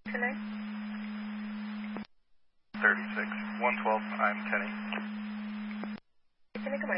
tonight? 36, 112, I'm Kenny. Kenny, good morning.